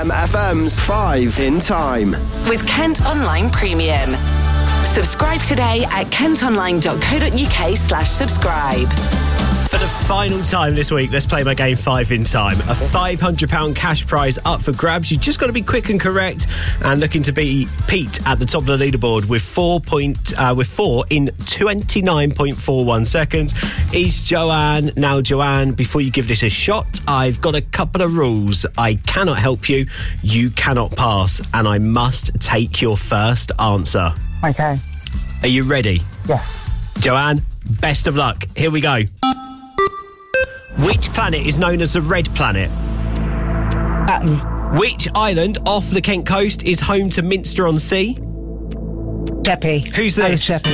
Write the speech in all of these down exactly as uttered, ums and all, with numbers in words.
F M's five in Time. With Kent Online Premium. Subscribe today at kentonline.co.uk slash subscribe. For the final time this week, let's play my game five in Time. A five hundred pounds cash prize up for grabs. You've just got to be quick and correct, and looking to beat Pete at the top of the leaderboard with four point uh, with four in twenty-nine point four one seconds. Is Joanne. Now, Joanne, before you give this a shot, I've got a couple of rules. I cannot help you, you cannot pass, and I must take your first answer. Okay. Are you ready? Yeah. Joanne, best of luck. Here we go. Which planet is known as the Red Planet? Saturn. Which island off the Kent coast is home to Minster-on-Sea? Sheppey. Who's Oh, this? Sheppey.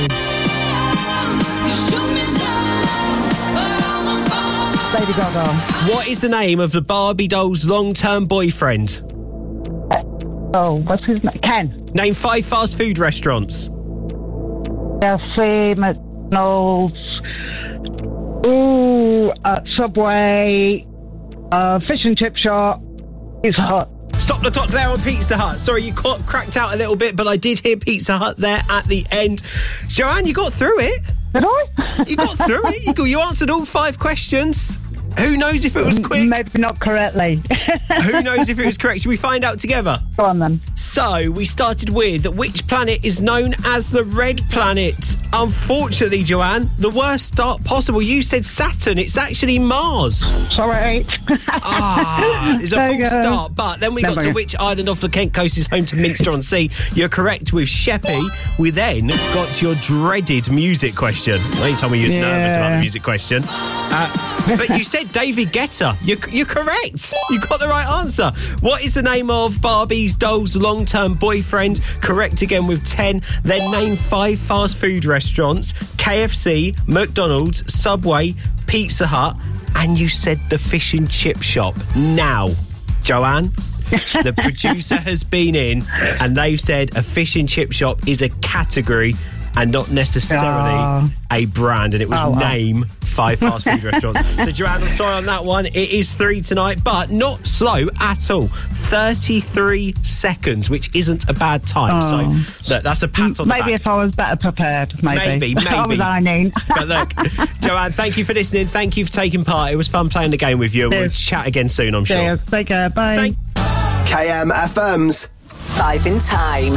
Lady Gaga. What is the name of the Barbie doll's long-term boyfriend? Oh, what's his name? Ken. Name five fast food restaurants. Chelsea, McDonald's, ooh, uh, Subway, uh, fish and chip shop. It's hot. Stop the clock there on Pizza Hut. Sorry, you caught, cracked out a little bit, but I did hear Pizza Hut there at the end. Joanne, you got through it. Did I? You got through it. You, got, you answered all five questions. Who knows if it was quick? Maybe not correctly. Who knows if it was correct? Should we find out together? Go on then. So, we started with which planet is known as the Red Planet? Unfortunately, Joanne, the worst start possible. You said Saturn. It's actually Mars. Sorry. Ah, it's a There false you go. start. But then we got Never to mind. which island off the Kent coast is home to Minster-on-Sea. You're correct with Sheppey. We then got your dreaded music question. Well, you told me you was Yeah. nervous about the music question. Uh, but you said David Guetta. You're, you're correct. You got the right answer. What is the name of Barbie's doll's long-term boyfriend? Correct again with ten. Then name five fast food restaurants. K F C, McDonald's, Subway, Pizza Hut. And you said the fish and chip shop. Now, Joanne, the producer has been in and they've said a fish and chip shop is a category and not necessarily Oh. a brand. And it was Oh, wow. name five fast food restaurants. So, Joanne, I'm sorry on that one. It is three tonight, but not slow at all. thirty-three seconds, which isn't a bad time. Oh. So, look, that's a pat on the Maybe back. if I was better prepared, maybe. Maybe, maybe. I was ironing. But look, Joanne, thank you for listening. Thank you for taking part. It was fun playing the game with you. And we'll Cheers. chat again soon, I'm sure. Cheers. Take care. Bye. Thank- K M F M's Five in Time.